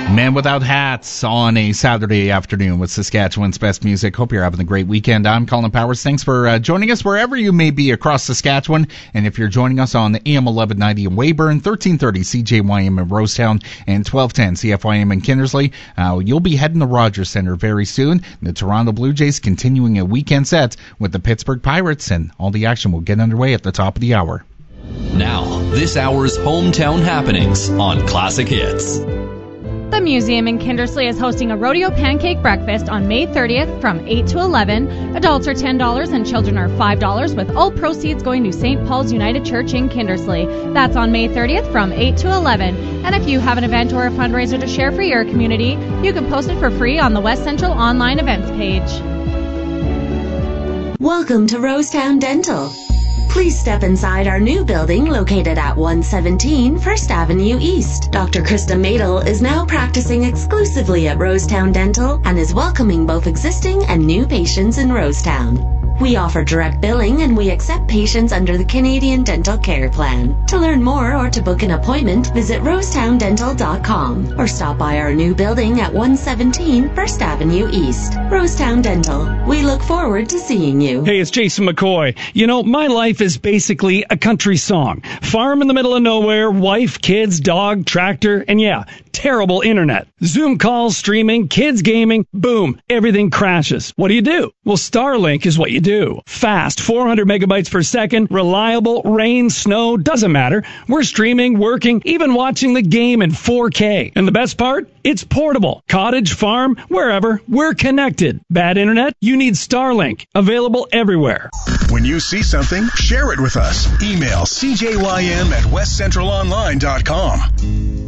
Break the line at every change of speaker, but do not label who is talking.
Men Without Hats on a Saturday afternoon with Saskatchewan's best music. Hope you're having a great weekend. I'm Colin Powers. Thanks for joining us wherever you may be across Saskatchewan. And if you're joining us on the AM 1190 in Weyburn, 1330 CJYM in Rosetown, and 1210 CFYM in Kindersley, you'll be heading to Rogers Centre very soon. The Toronto Blue Jays continuing a weekend set with the Pittsburgh Pirates, and all the action will get underway at the top of the hour.
Now, this hour's hometown happenings on Classic Hits.
The museum in Kindersley is hosting a rodeo pancake breakfast on May 30th from 8 to 11. Adults are $10 and children are $5, with all proceeds going to St. Paul's United Church in Kindersley. That's on May 30th from 8 to 11. And if you have an event or a fundraiser to share for your community, you can post it for free on the West Central online events page.
Welcome to Rosetown Dental. Please step inside our new building located at 117 First Avenue East. Dr. Krista Madel is now practicing exclusively at Rosetown Dental and is welcoming both existing and new patients in Rosetown. We offer direct billing and we accept patients under the Canadian Dental Care Plan. To learn more or to book an appointment, visit rosetowndental.com or stop by our new building at 117 First Avenue East. Rosetown Dental. We look forward to seeing you.
Hey, it's Jason McCoy. You know, my life is basically a country song. Farm in the middle of nowhere, wife, kids, dog, tractor, and yeah, terrible internet. Zoom calls, streaming, kids gaming, boom, everything crashes. What do? Well, Starlink is what you do. Fast, 400 megabytes per second, reliable, rain, snow, doesn't matter. We're streaming, working, even watching the game in 4K. And the best part? It's portable. Cottage, farm, wherever, we're connected. Bad internet? You need Starlink. Available everywhere.
When you see something, share it with us. Email cjym@westcentralonline.com.